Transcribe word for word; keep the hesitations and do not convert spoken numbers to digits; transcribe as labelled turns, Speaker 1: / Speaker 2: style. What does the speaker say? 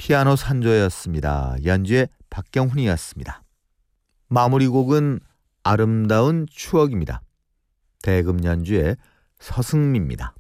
Speaker 1: 피아노 산조였습니다. 연주의 박경훈이었습니다. 마무리 곡은 아름다운 추억입니다. 대금 연주의 서승미입니다.